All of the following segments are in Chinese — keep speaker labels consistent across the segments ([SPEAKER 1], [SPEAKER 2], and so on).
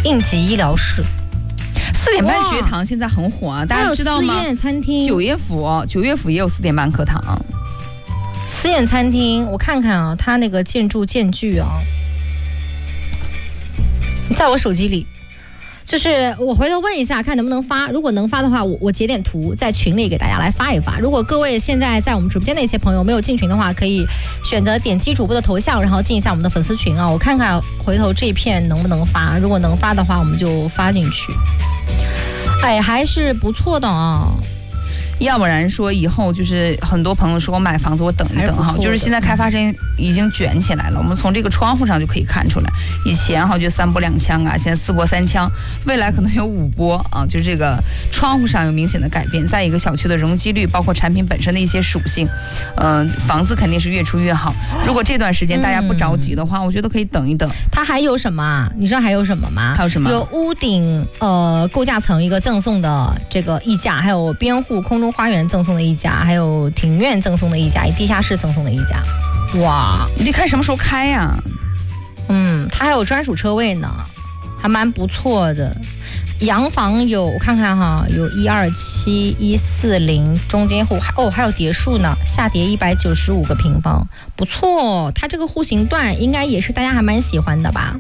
[SPEAKER 1] 应急医疗室。
[SPEAKER 2] 4点半学堂现在很火啊，大家知道吗？
[SPEAKER 1] 私宴餐厅，
[SPEAKER 2] 九叶府也有4点半课堂。
[SPEAKER 1] 私宴餐厅，我看看啊，它那个建具啊，在我手机里。就是我回头问一下，看能不能发。如果能发的话，我截点图在群里给大家来发一发。如果各位现在在我们直播间的一些朋友没有进群的话，可以选择点击主播的头像，然后进一下我们的粉丝群啊。我看看回头这一片能不能发。如果能发的话，我们就发进去。哎，还是不错的啊。
[SPEAKER 2] 要不然说以后就是很多朋友说我买房子我等一等哈，就是现在开发商已经卷起来了。我们从这个窗户上就可以看出来，以前哈就3波2枪啊，现在4波3枪，未来可能有5波啊，就是这个窗户上有明显的改变。再一个小区的容积率，包括产品本身的一些属性，房子肯定是越出越好。如果这段时间大家不着急的话，我觉得可以等一等。
[SPEAKER 1] 它还有什么啊？你知道还有什么吗？
[SPEAKER 2] 还有什么？
[SPEAKER 1] 有屋顶构架层一个赠送的这个溢价，还有边户空中花园赠送的溢价，还有庭院赠送的溢价，地下室赠送的溢价。哇，
[SPEAKER 2] 你得看什么时候开呀？
[SPEAKER 1] 它还有专属车位呢，还蛮不错的。洋房有，我看看哈，有127、140，中间户还有别墅呢，下叠195个平方，不错。它这个户型段应该也是大家还蛮喜欢的吧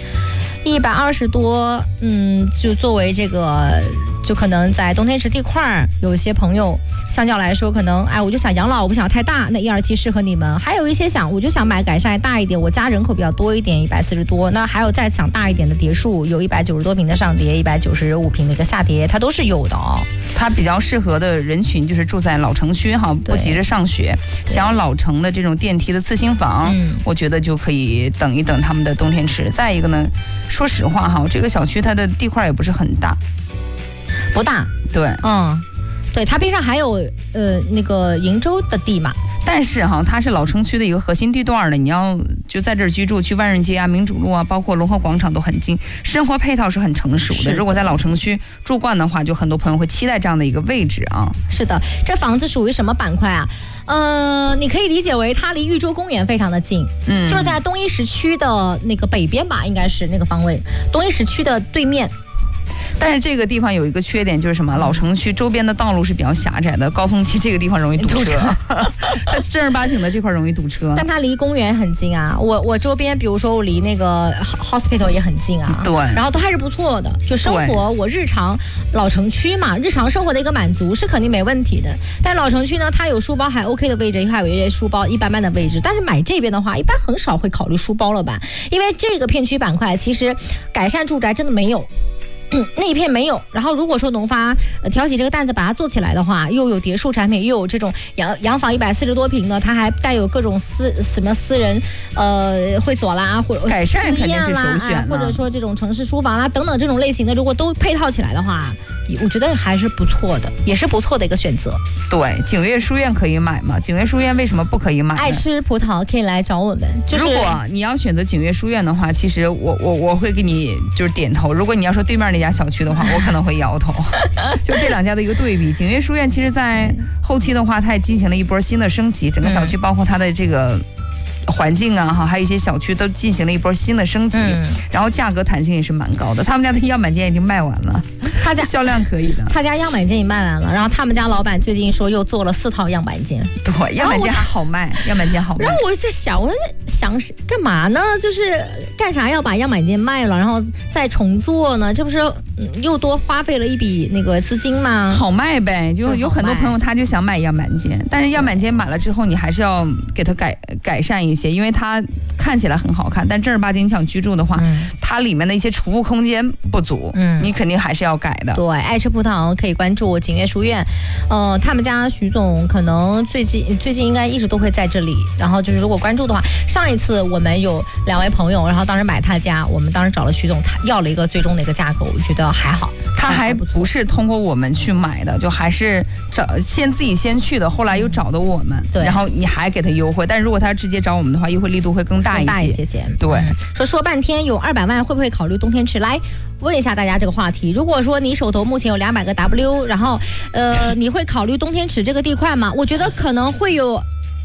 [SPEAKER 1] ？120多，就作为这个，就可能在冬天池地块有一些朋友相较来说，可能我就想养老，我不想太大，那127适合你们。还有一些我就想买改善大一点，我家人口比较多一点，140多。那还有再想大一点的叠数，有190多平的上叠，195平的一个下叠，它都是有的哦。
[SPEAKER 2] 它比较适合的人群就是住在老城区哈，不急着上学，想要老城的这种电梯的次新房，我觉得就可以等一等他们的冬天池。再一个呢，说实话哈，这个小区它的地块也不是很大，
[SPEAKER 1] 不大，
[SPEAKER 2] 对，
[SPEAKER 1] 对，它边上还有那个鄞州的地嘛。
[SPEAKER 2] 但是哈，它是老城区的一个核心地段的，你要就在这儿居住，去万润街啊、民主路啊，包括龙河广场都很近，生活配套是很成熟的。如果在老城区住惯的话，就很多朋友会期待这样的一个位置啊。
[SPEAKER 1] 是的，这房子属于什么板块啊？你可以理解为它离豫州公园非常的近，就是在东一时区的那个北边吧，应该是那个方位，东一时区的对面。
[SPEAKER 2] 但是这个地方有一个缺点，就是什么？老城区周边的道路是比较狭窄的，高峰期这个地方容易堵车。它正儿八经的这块容易堵车。
[SPEAKER 1] 但它离公园很近啊，我周边，比如说我离那个 hospital 也很近啊。
[SPEAKER 2] 对。
[SPEAKER 1] 然后都还是不错的，就生活我日常老城区嘛，日常生活的一个满足是肯定没问题的。但老城区呢，它有书包还 OK 的位置，还有一些书包一般般的位置。但是买这边的话，一般很少会考虑书包了吧？因为这个片区板块其实改善住宅真的没有。那一片没有，然后如果说农发挑起这个担子把它做起来的话，又有叠数产品，又有这种洋房140多平的，它还带有各种私人会所啦，或者
[SPEAKER 2] 改善肯定是首选
[SPEAKER 1] 或者说这种城市书房啦等等这种类型的，如果都配套起来的话，我觉得还是不错的，也是不错的一个选择。
[SPEAKER 2] 对，景悦书院可以买吗？景悦书院为什么不可以买呢？
[SPEAKER 1] 爱吃葡萄可以来找我们。就是
[SPEAKER 2] 如果你要选择景悦书院的话，其实我会给你就是点头。如果你要说对面那家小区的话，我可能会摇头。就这两家的一个对比，景悦书院其实在后期的话，它也进行了一波新的升级，整个小区包括它的这个环境啊，还有一些小区都进行了一波新的升级，然后价格弹性也是蛮高的。他们家的样板间已经卖完了，他家销量可以的。
[SPEAKER 1] 他家样板间已卖完了，然后他们家老板最近说又做了4套样板间。
[SPEAKER 2] 对，样板间好卖，样板间好卖。
[SPEAKER 1] 然后我在想，我在想干嘛呢？就是干啥要把样板间卖了，然后再重做呢？这不是又多花费了一笔那个资金吗？
[SPEAKER 2] 好卖呗，就有很多朋友他就想买样板间，但是样板间买了之后，你还是要给他改善一些，因为它看起来很好看，但正儿八经你想居住的话，它里面的一些储物空间不足，你肯定还是要改的。
[SPEAKER 1] 对，爱吃葡萄可以关注景悦书院，他们家徐总可能最近应该一直都会在这里，然后就是如果关注的话，上一次我们有2位朋友，然后当时买他家，我们当时找了徐总，他要了一个最终的一个价格，我觉得还好。
[SPEAKER 2] 他还不是通过我们去买的，就还是自己先去的，后来又找的我们，然后你还给他优惠，但如果他直接找我们的话，优惠力度会更大一些。对，
[SPEAKER 1] 说半天有200万，会不会考虑冬天池？来问一下大家这个话题。如果说你手头目前有200个 W， 然后你会考虑冬天池这个地块吗？我觉得可能会有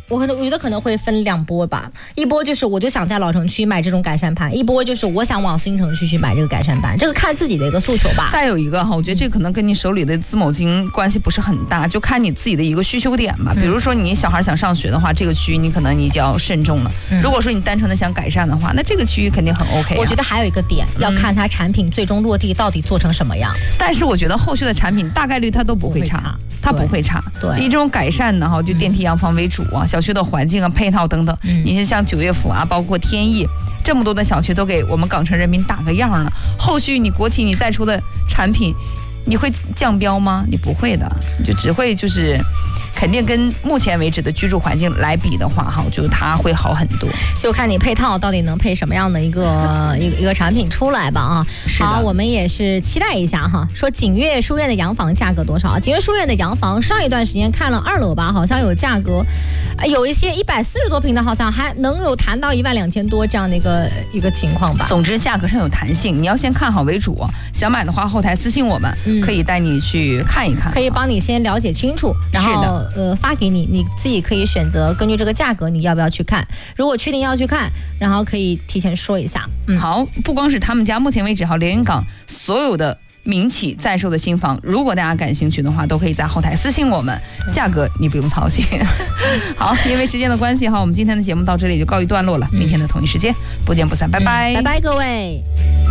[SPEAKER 1] 我觉得可能会分2波吧，一波就是我就想在老城区买这种改善盘，一波就是我想往新城区去买这个改善盘，这个看自己的一个诉求吧。
[SPEAKER 2] 再有一个哈，我觉得这可能跟你手里的资某金关系不是很大，就看你自己的一个需求点吧。比如说你小孩想上学的话，这个区域你可能你就要慎重了。如果说你单纯的想改善的话，那这个区域肯定很 OK。
[SPEAKER 1] 我觉得还有一个点要看它产品最终落地到底做成什么样。
[SPEAKER 2] 但是我觉得后续的产品大概率它都不会差。它不会差，
[SPEAKER 1] 对，
[SPEAKER 2] 以这种改善呢，哈，就电梯洋房为主啊，小区的环境啊、配套等等，你是像9月府啊，包括天意这么多的小区都给我们港城人民打个样了。后续你国企你再出的产品，你会降标吗？你不会的，你就只会就是肯定跟目前为止的居住环境来比的话，哈，就它会好很多。
[SPEAKER 1] 就看你配套到底能配什么样的一个产品出来吧啊。好，我们也是期待一下哈。说景悦书院的洋房价格多少？景悦书院的洋房上一段时间看了2楼吧，好像有价格，有一些140多平的，好像还能有谈到12000多这样的一个情况吧。
[SPEAKER 2] 总之价格上有弹性，你要先看好为主。想买的话，后台私信我们，可以带你去看一看，
[SPEAKER 1] 可以帮你先了解清楚，然后发给你，你自己可以选择根据这个价格你要不要去看。如果确定要去看，然后可以提前说一下。
[SPEAKER 2] 好，不光是他们家，目前为止连云港所有的民企在售的新房，如果大家感兴趣的话，都可以在后台私信我们，价格你不用操心。好，因为时间的关系哈，我们今天的节目到这里就告一段落了，明天的同一时间不见不散，拜拜，
[SPEAKER 1] 拜拜各位。